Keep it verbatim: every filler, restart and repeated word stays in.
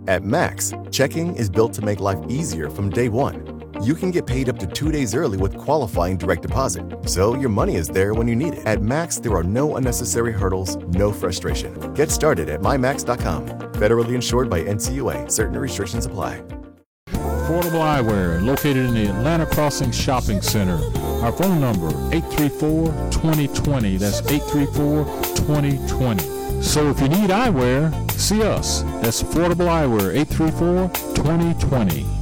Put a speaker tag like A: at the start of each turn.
A: At Max, checking is built to make life easier from day one. You can get paid up to two days early with qualifying direct deposit, so your money is there when you need it. At Max, there are no unnecessary hurdles, no frustration. Get started at my max dot com. Federally insured by N C U A. Certain restrictions apply.
B: Affordable Eyewear, located in the Atlanta Crossing Shopping Center. Our phone number, eight three four, two zero two zero. That's eight three four, two zero two zero. So if you need eyewear, see us. That's Affordable Eyewear, eight three four, two zero two zero.